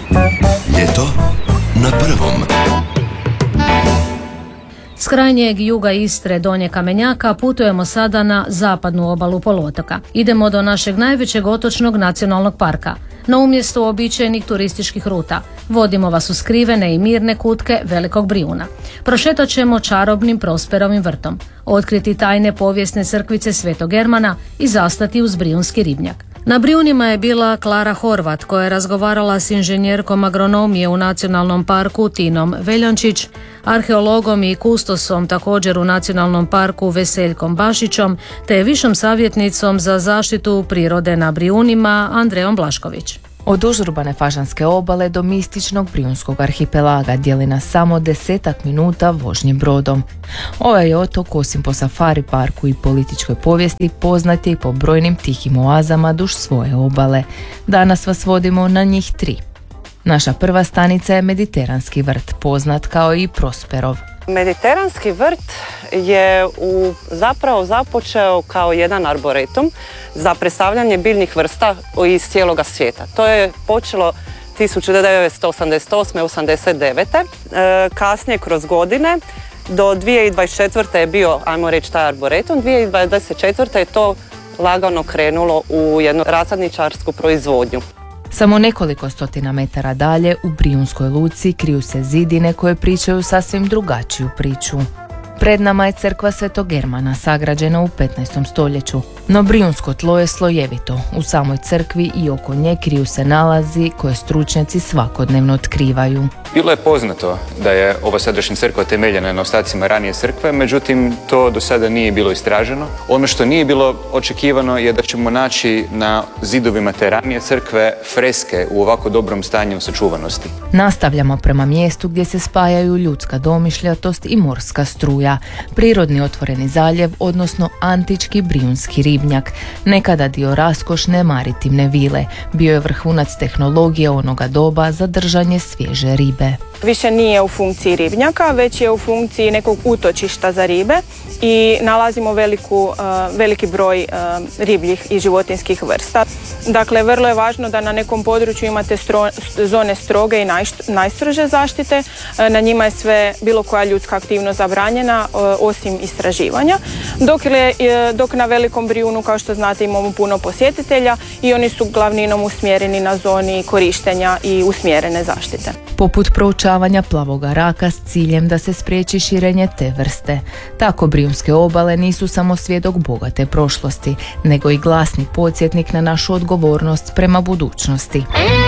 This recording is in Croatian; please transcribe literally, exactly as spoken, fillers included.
Ljeto na prvom. S krajnjeg juga Istre, Donje Kamenjaka, putujemo sada na zapadnu obalu poluotoka. Idemo do našeg najvećeg otočnog nacionalnog parka. Na umjesto uobičajenih turističkih ruta vodimo vas u skrivene i mirne kutke Velikog Brijuna. Prošetat ćemo čarobnim Prosperovim vrtom, otkriti tajne povijesne crkvice Svetog Germana i zastati uz Brijunski ribnjak. Na Brijunima je bila Klara Horvat, koja je razgovarala s inženjerkom agronomije u Nacionalnom parku Tinom Veljančić, arheologom i kustosom također u Nacionalnom parku Veseljkom Bašićom, te višom savjetnicom za zaštitu prirode na Brijunima Andrejom Blašković. Od užurbane Fažanske obale do mističnog Brijunskog arhipelaga dijeli nas samo desetak minuta vožnje brodom. Ovaj je otok, osim po safari parku i političkoj povijesti, poznat je i po brojnim tihim oazama duž svoje obale. Danas vas vodimo na njih tri. Naša prva stanica je Mediteranski vrt, poznat kao i Prosperov. Mediteranski vrt je u, zapravo započeo kao jedan arboretum za predstavljanje biljnih vrsta iz cijeloga svijeta. To je počelo tisuću devetsto osamdeset osme osamdeset devete E, kasnije kroz godine do dvije tisuće dvadeset četvrte je bio, ajmo reći, taj arboretum. dvije tisuće dvadeset četvrte je to lagano krenulo u jednu rasadničarsku proizvodnju. Samo nekoliko stotina metara dalje, u Brijunskoj luci, kriju se zidine koje pričaju sasvim drugačiju priču. Pred nama je crkva Svetog Germana, sagrađena u petnaestom stoljeću. No Brijunsko tlo je slojevito. U samoj crkvi i oko nje kriju se nalazi koje stručnjaci svakodnevno otkrivaju. Bilo je poznato da je ova sadašnja crkva temeljena na ostacima ranije crkve, međutim to do sada nije bilo istraženo. Ono što nije bilo očekivano je da ćemo naći na zidovima te ranije crkve freske u ovako dobrom stanju sačuvanosti. Nastavljamo prema mjestu gdje se spajaju ljudska domišljatost i morska struja. Prirodni otvoreni zaljev, odnosno antički Brijunski ribnjak, nekada dio raskošne maritimne vile, bio je vrhunac tehnologije onoga doba za držanje svježe ribe. Više nije u funkciji ribnjaka, već je u funkciji nekog utočišta za ribe i nalazimo veliku, uh, veliki broj uh, ribljih i životinjskih vrsta. Dakle, vrlo je važno da na nekom području imate stro, zone stroge i najšt, najstrože zaštite. Uh, na njima je sve, bilo koja ljudska aktivnost zabranjena, uh, osim istraživanja. Dok, je, uh, dok na Velikom Brijunu, kao što znate, imamo puno posjetitelja i oni su glavninom usmjereni na zoni korištenja i usmjerene zaštite. Poput proučavanja plavoga raka s ciljem da se spriječi širenje te vrste. Tako Brijunske obale nisu samo svjedok bogate prošlosti, nego i glasni podsjetnik na našu odgovornost prema budućnosti.